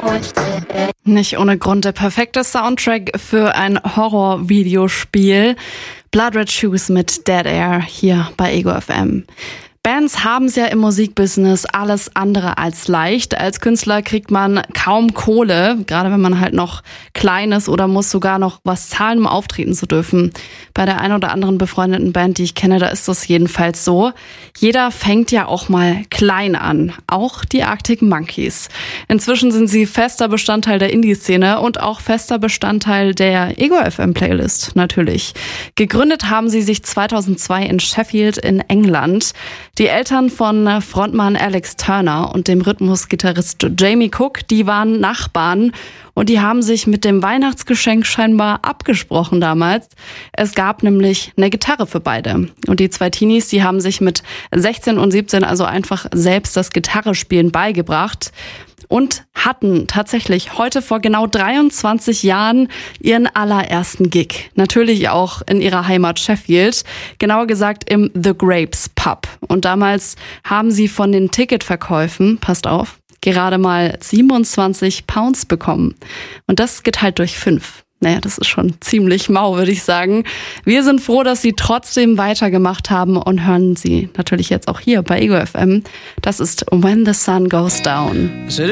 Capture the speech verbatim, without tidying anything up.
Nicht ohne Grund der perfekte Soundtrack für ein Horror-Videospiel. Blood Red Shoes mit Dead Air hier bei Ego F M. Bands haben es ja im Musikbusiness alles andere als leicht. Als Künstler kriegt man kaum Kohle, gerade wenn man halt noch klein ist oder muss sogar noch was zahlen, um auftreten zu dürfen. Bei der ein oder anderen befreundeten Band, die ich kenne, da ist das jedenfalls so. Jeder fängt ja auch mal klein an, auch die Arctic Monkeys. Inzwischen sind sie fester Bestandteil der Indie-Szene und auch fester Bestandteil der Ego F M-Playlist, natürlich. Gegründet haben sie sich zweitausendzwei in Sheffield in England. Die Eltern von Frontmann Alex Turner und dem Rhythmusgitarrist Jamie Cook, die waren Nachbarn und die haben sich mit dem Weihnachtsgeschenk scheinbar abgesprochen damals. Es gab nämlich eine Gitarre für beide. Und die zwei Teenies, die haben sich mit sechzehn und siebzehn also einfach selbst das Gitarrespielen beigebracht und hatten tatsächlich heute vor genau dreiundzwanzig Jahren ihren allerersten Gig. Natürlich auch in ihrer Heimat Sheffield, genauer gesagt im The Grapes Pub. Und damals haben sie von den Ticketverkäufen, passt auf, gerade mal siebenundzwanzig Pounds bekommen. Und das geteilt durch fünf. Naja, das ist schon ziemlich mau, würde ich sagen. Wir sind froh, dass sie trotzdem weitergemacht haben und hören sie natürlich jetzt auch hier bei Ego F M. Das ist When the Sun Goes Down.